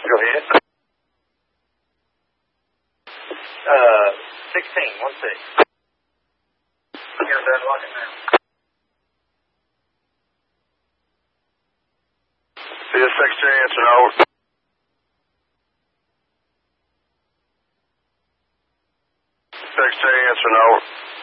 Go ahead. 16, 1-6. You're done walking now. CS Secretary answering over. Secretary answering over.